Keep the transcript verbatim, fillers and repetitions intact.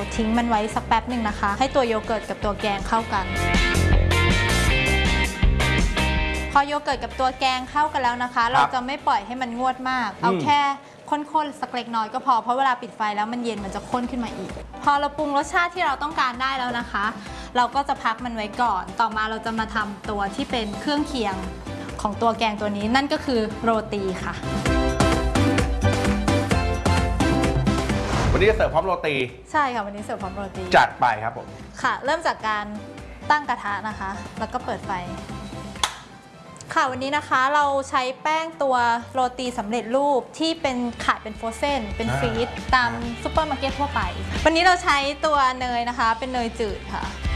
ทิ้งมันไว้สักแป๊บหนึ่งนะคะให้ตัวโยเกิร์ตกับตัวแกงเข้ากันพอโยเกิร์ตกับตัวแกงเข้ากันแล้วนะคะเราจะไม่ปล่อยให้มันงวดมากเอาแค่ข้นๆสักเล็กน้อยก็พอเพราะเวลาปิดไฟแล้วมันเย็นมันจะข้นขึ้นมาอีกพอเราปรุงรสชาติที่เราต้องการได้แล้วนะคะเราก็จะพักมันไว้ก่อนต่อมาเราจะมาทำตัวที่เป็นเครื่องเคียงของตัวแกงตัวนี้นั่นก็คือโรตีค่ะวันนี้จะเสิร์ฟพร้อมโรตีใช่ค่ะวันนี้เสิร์ฟพร้อมโรตีจัดไปครับผมค่ะเริ่มจากการตั้งกระทะนะคะแล้วก็เปิดไฟค่ะวันนี้นะคะเราใช้แป้งตัวโรตีสำเร็จรูปที่เป็นขายเป็นโฟรเซนเป็นฟรีซตามซุปเปอร์มาร์เก็ตทั่วไปวันนี้เราใช้ตัวเนยนะคะเป็นเนยจืดค่ะ